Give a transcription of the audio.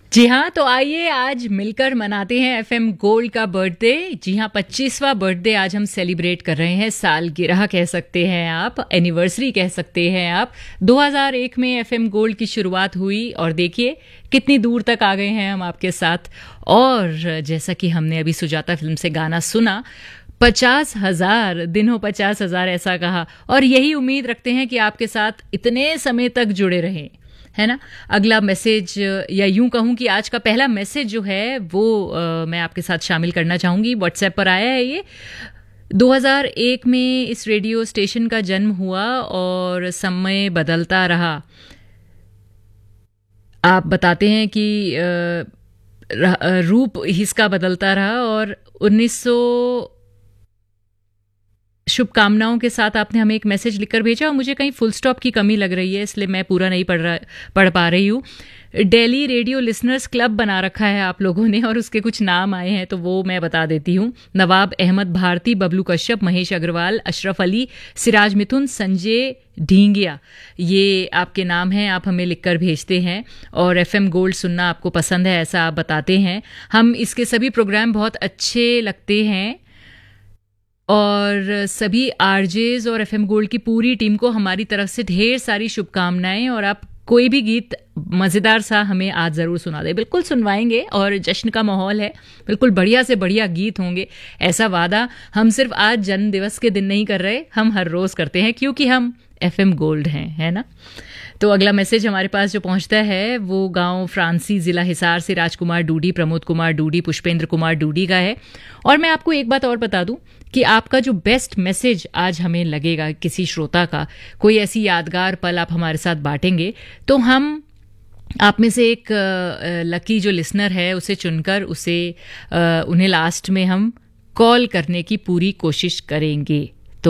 जी हाँ, तो आइए आज मिलकर मनाते हैं एफएम गोल्ड का बर्थडे। जी हाँ, 25वां बर्थडे आज हम सेलिब्रेट कर रहे हैं। सालगिरह कह सकते हैं आप, एनिवर्सरी कह सकते हैं आप। 2001 में एफएम गोल्ड की शुरुआत हुई और देखिए कितनी दूर तक आ गए हैं हम आपके साथ। और जैसा कि हमने अभी सुजाता फिल्म से गाना सुना, 50,000 दिन हो 50,000 ऐसा कहा, और यही उम्मीद रखते हैं कि आपके साथ इतने समय तक जुड़े रहें, है ना। अगला मैसेज, या यूं कहूं कि आज का पहला मैसेज जो है वो मैं आपके साथ शामिल करना चाहूंगी। व्हाट्सएप पर आया है ये। 2001 में इस रेडियो स्टेशन का जन्म हुआ और समय बदलता रहा। आप बताते हैं कि रूप इसका बदलता रहा और 1900 शुभकामनाओं के साथ आपने हमें एक मैसेज लिखकर भेजा और मुझे कहीं फुल स्टॉप की कमी लग रही है, इसलिए मैं पूरा नहीं पढ़ पा रही हूँ। दिल्ली रेडियो लिसनर्स क्लब बना रखा है आप लोगों ने और उसके कुछ नाम आए हैं, तो वो मैं बता देती हूँ। नवाब अहमद भारती, बबलू कश्यप, महेश अग्रवाल, अशरफ अली, सिराज मिथुन, संजय ढींगिया, ये आपके नाम हैं। आप हमें लिखकर भेजते हैं और एफएम गोल्ड सुनना आपको पसंद है ऐसा आप बताते हैं। हम इसके सभी प्रोग्राम बहुत अच्छे लगते हैं और सभी आरजेज और एफएम गोल्ड की पूरी टीम को हमारी तरफ से ढेर सारी शुभकामनाएं। और आप कोई भी गीत मज़ेदार सा हमें आज ज़रूर सुना दें, बिल्कुल सुनवाएंगे और जश्न का माहौल है, बिल्कुल बढ़िया से बढ़िया गीत होंगे, ऐसा वादा हम सिर्फ आज जन्म दिवस के दिन नहीं कर रहे, हम हर रोज़ करते हैं क्योंकि हम एफएम गोल्ड हैं, है ना। तो अगला मैसेज हमारे पास जो पहुंचता है वो गांव फ्रांसी, जिला हिसार से राजकुमार डूडी, प्रमोद कुमार डूडी, पुष्पेंद्र कुमार डूडी का है। और मैं आपको एक बात और बता दूं कि आपका जो बेस्ट मैसेज आज हमें लगेगा, किसी श्रोता का कोई ऐसी यादगार पल आप हमारे साथ बांटेंगे, तो हम आप में से एक लकी जो लिसनर है उसे चुनकर उन्हें लास्ट में हम कॉल करने की पूरी कोशिश करेंगे।